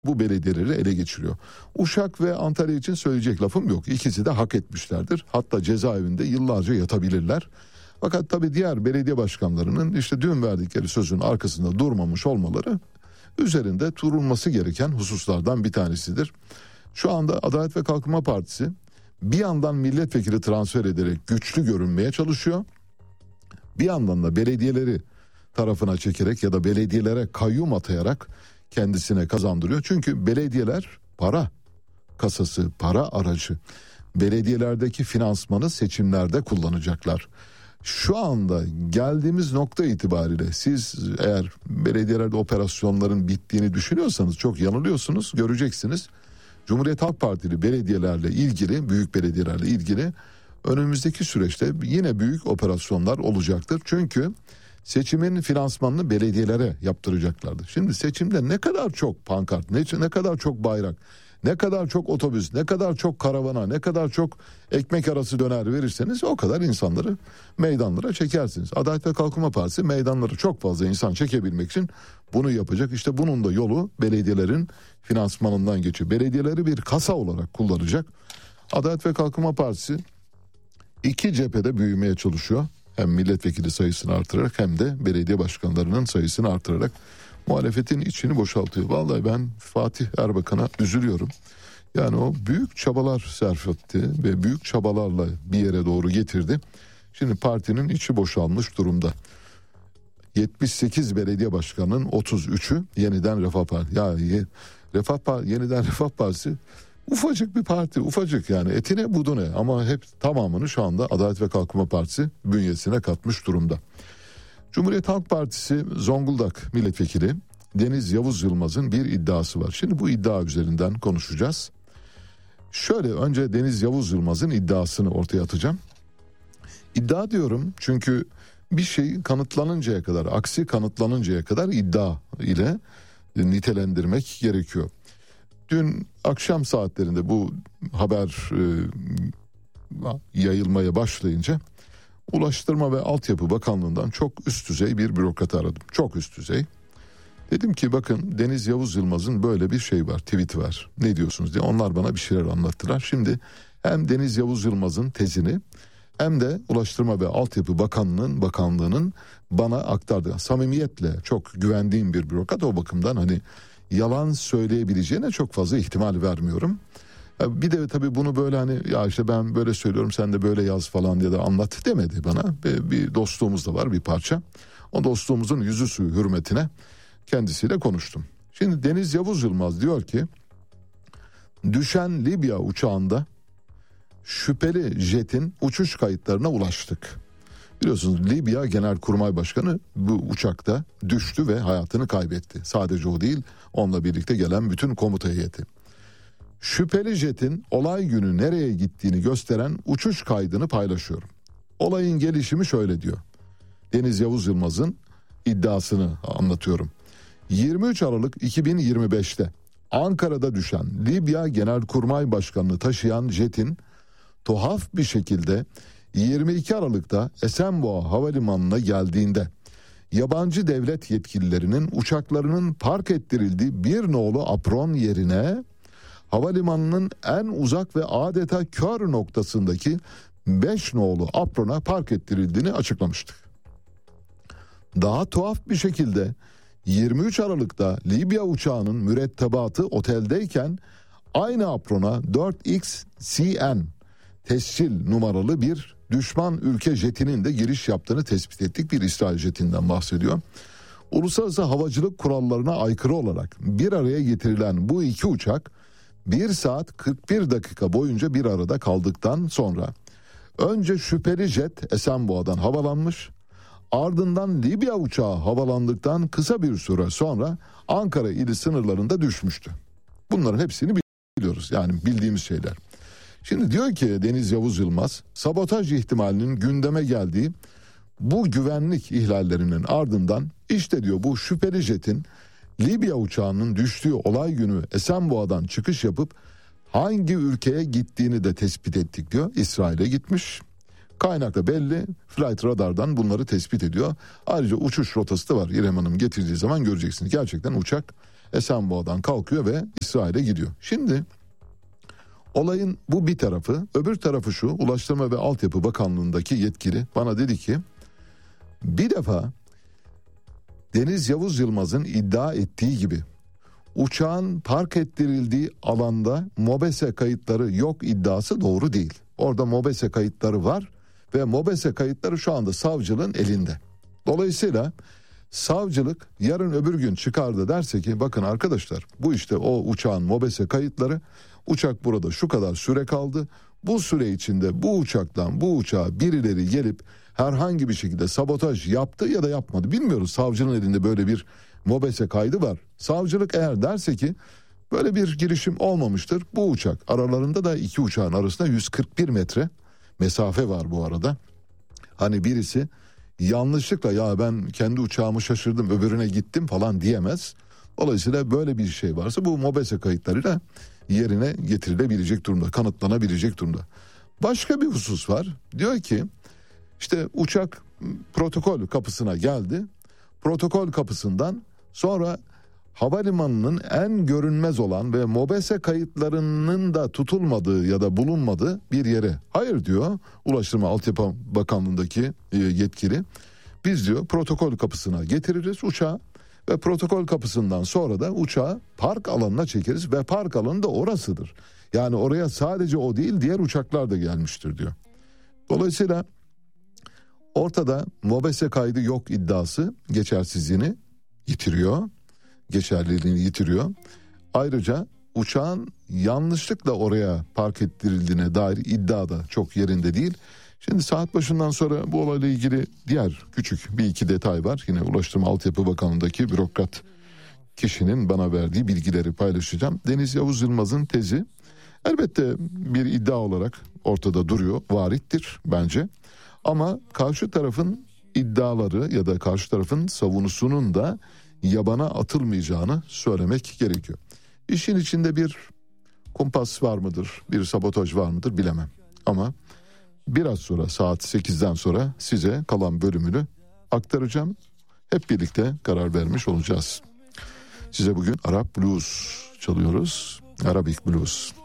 bu belediyeleri ele geçiriyor. Uşak ve Antalya için söyleyecek lafım yok. İkisi de hak etmişlerdir. Hatta cezaevinde yıllarca yatabilirler. Fakat tabii diğer belediye başkanlarının işte dün verdikleri sözün arkasında durmamış olmaları üzerinde durulması gereken hususlardan bir tanesidir. Şu anda Adalet ve Kalkınma Partisi bir yandan milletvekili transfer ederek güçlü görünmeye çalışıyor. Bir yandan da belediyeleri tarafına çekerek ya da belediyelere kayyum atayarak kendisine kazandırıyor. Çünkü belediyeler para kasası, para aracı. Belediyelerdeki finansmanı seçimlerde kullanacaklar. Şu anda geldiğimiz nokta itibariyle siz eğer belediyelerde operasyonların bittiğini düşünüyorsanız çok yanılıyorsunuz, göreceksiniz. Cumhuriyet Halk Partili belediyelerle ilgili, büyük belediyelerle ilgili önümüzdeki süreçte yine büyük operasyonlar olacaktır. Çünkü seçimin finansmanını belediyelere yaptıracaklardır. Şimdi seçimde ne kadar çok pankart, ne kadar çok bayrak, ne kadar çok otobüs, ne kadar çok karavana, ne kadar çok ekmek arası döner verirseniz o kadar insanları meydanlara çekersiniz. Adalet ve Kalkınma Partisi meydanlara çok fazla insan çekebilmek için bunu yapacak. İşte bunun da yolu belediyelerin finansmanından geçiyor. Belediyeleri bir kasa olarak kullanacak. Adalet ve Kalkınma Partisi iki cephede büyümeye çalışıyor. Hem milletvekili sayısını artırarak hem de belediye başkanlarının sayısını artırarak muhalefetin içini boşaltıyor. Vallahi ben Fatih Erbakan'a üzülüyorum. Yani o büyük çabalar sarf etti ve büyük çabalarla bir yere doğru getirdi. Şimdi partinin içi boşalmış durumda. 78 belediye başkanının 33'ü yeniden Refah Partisi. Yeniden Refah Partisi ufacık bir parti, ufacık yani etine budune ama hep tamamını şu anda Adalet ve Kalkınma Partisi bünyesine katmış durumda. Cumhuriyet Halk Partisi Zonguldak Milletvekili Deniz Yavuz Yılmaz'ın bir iddiası var. Şimdi bu iddia üzerinden konuşacağız. Şöyle önce Deniz Yavuz Yılmaz'ın iddiasını ortaya atacağım. İddia diyorum çünkü bir şey kanıtlanıncaya kadar, aksi kanıtlanıncaya kadar iddia ile nitelendirmek gerekiyor. Dün akşam saatlerinde bu haber yayılmaya başlayınca Ulaştırma ve Altyapı Bakanlığı'ndan çok üst düzey bir bürokrat aradım. Çok üst düzey. Dedim ki bakın Deniz Yavuz Yılmaz'ın böyle bir şey var, tweet var. Ne diyorsunuz diye onlar bana bir şeyler anlattılar. Şimdi hem Deniz Yavuz Yılmaz'ın tezini hem de Ulaştırma ve Altyapı Bakanlığı'nın bana aktardığı samimiyetle çok güvendiğim bir bürokrat, o bakımdan hani yalan söyleyebileceğine çok fazla ihtimal vermiyorum. Bir de tabii bunu böyle hani ya işte ben böyle söylüyorum sen de böyle yaz falan diye de anlat demedi bana. Bir dostluğumuz da var bir parça. O dostluğumuzun yüzüsü hürmetine kendisiyle konuştum. Şimdi Deniz Yavuz Yılmaz diyor ki düşen Libya uçağında şüpheli jetin uçuş kayıtlarına ulaştık. Biliyorsunuz Libya Genelkurmay Başkanı bu uçakta düştü ve hayatını kaybetti. Sadece o değil, onunla birlikte gelen bütün komuta heyeti. Şüpheli jetin olay günü nereye gittiğini gösteren uçuş kaydını paylaşıyorum. Olayın gelişimi şöyle diyor. Deniz Yavuz Yılmaz'ın iddiasını anlatıyorum. 23 Aralık 2025'te Ankara'da düşen Libya Genelkurmay Başkanı'nı taşıyan jetin tuhaf bir şekilde 22 Aralık'ta Esenboğa Havalimanı'na geldiğinde yabancı devlet yetkililerinin uçaklarının park ettirildiği bir nolu apron yerine havalimanının en uzak ve adeta kör noktasındaki 5 nolu aprona park ettirildiğini açıklamıştık. Daha tuhaf bir şekilde 23 Aralık'ta Libya uçağının mürettebatı oteldeyken aynı aprona 4XCN tescil numaralı bir düşman ülke jetinin de giriş yaptığını tespit ettik. Bir İsrail jetinden bahsediyor. Uluslararası havacılık kurallarına aykırı olarak bir araya getirilen bu iki uçak 1 saat 41 dakika boyunca bir arada kaldıktan sonra önce şüpheli jet Esenboğa'dan havalanmış, ardından Libya uçağı havalandıktan kısa bir süre sonra Ankara ili sınırlarında düşmüştü. Bunların hepsini biliyoruz, yani bildiğimiz şeyler. Şimdi diyor ki Deniz Yavuz Yılmaz, sabotaj ihtimalinin gündeme geldiği bu güvenlik ihlallerinin ardından işte diyor bu şüpheli jetin Libya uçağının düştüğü olay günü Esenboğa'dan çıkış yapıp hangi ülkeye gittiğini de tespit ettik diyor. İsrail'e gitmiş. Kaynak da belli. Flight Radar'dan bunları tespit ediyor. Ayrıca uçuş rotası da var. İrem Hanım getirdiği zaman göreceksiniz. Gerçekten uçak Esenboğa'dan kalkıyor ve İsrail'e gidiyor. Şimdi olayın bu bir tarafı, öbür tarafı şu: Ulaştırma ve Altyapı Bakanlığı'ndaki yetkili bana dedi ki bir defa Deniz Yavuz Yılmaz'ın iddia ettiği gibi uçağın park ettirildiği alanda MOBESE kayıtları yok iddiası doğru değil. Orada MOBESE kayıtları var ve MOBESE kayıtları şu anda savcılığın elinde. Dolayısıyla savcılık yarın öbür gün çıkar da derse ki bakın arkadaşlar, bu işte o uçağın MOBESE kayıtları, uçak burada şu kadar süre kaldı. Bu süre içinde bu uçaktan bu uçağa birileri gelip herhangi bir şekilde sabotaj yaptı ya da yapmadı bilmiyoruz. Savcının elinde böyle bir MOBESE kaydı var. Savcılık eğer derse ki böyle bir girişim olmamıştır, bu uçak, aralarında da iki uçağın arasında 141 metre mesafe var bu arada. Hani birisi yanlışlıkla ya ben kendi uçağımı şaşırdım öbürüne gittim falan diyemez. Dolayısıyla böyle bir şey varsa bu MOBESE kayıtlarıyla yerine getirilebilecek durumda, kanıtlanabilecek durumda. Başka bir husus var. Diyor ki işte uçak protokol kapısına geldi. Protokol kapısından sonra havalimanının en görünmez olan ve MOBESE kayıtlarının da tutulmadığı ya da bulunmadığı bir yere. Hayır diyor Ulaştırma Altyapı Bakanlığı'ndaki yetkili. Biz diyor protokol kapısına getiririz uçağı ve protokol kapısından sonra da uçağı park alanına çekeriz ve park alanı da orasıdır. Yani oraya sadece o değil, diğer uçaklar da gelmiştir diyor. Dolayısıyla ortada MOBESE kaydı yok iddiası geçersizliğini yitiriyor. Geçerliliğini yitiriyor. Ayrıca uçağın yanlışlıkla oraya park ettirildiğine dair iddia da çok yerinde değil. Şimdi saat başından sonra bu olayla ilgili diğer küçük bir iki detay var. Yine Ulaştırma Altyapı Bakanlığı'ndaki bürokrat kişinin bana verdiği bilgileri paylaşacağım. Deniz Yavuz Yılmaz'ın tezi elbette bir iddia olarak ortada duruyor, varittir bence. Ama karşı tarafın iddiaları ya da karşı tarafın savunusunun da yabana atılmayacağını söylemek gerekiyor. İşin içinde bir kumpas var mıdır, bir sabotaj var mıdır bilemem. Ama biraz sonra saat 8'den sonra size kalan bölümünü aktaracağım. Hep birlikte karar vermiş olacağız. Size bugün Arap Blues çalıyoruz. Arabic Blues.